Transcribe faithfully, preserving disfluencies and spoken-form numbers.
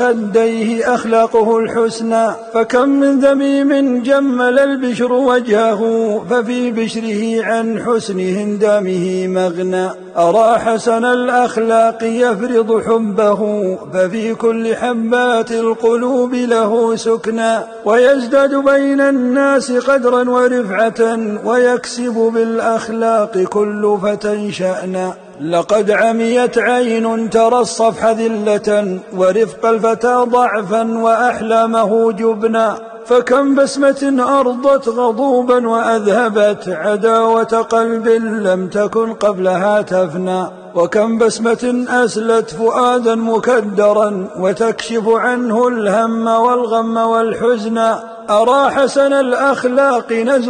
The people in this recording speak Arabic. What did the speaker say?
خديه أخلاقه الحسنى. فكم من ذميم جمل البشر وجهه ففي بشره عن حسن هندامه مغنى. أرى حسن الأخلاق يفرض حبه ففي كل حبات القلوب له سكنى. ويزداد بين الناس قدرا ورفعة ويكسب بالأخلاق كل فتى شأنا. لقد عميت عين ترى الصفح ذلة ورفق الفتى ضعفا وأحلامه جبنا. فكم بسمة أرضت غضوبا وأذهبت عداوة قلب لم تكن قبلها تفنى. وكم بسمة أسلت فؤادا مكدرا وتكشف عنه الهم والغم والحزن. أرى حسن الأخلاق نزل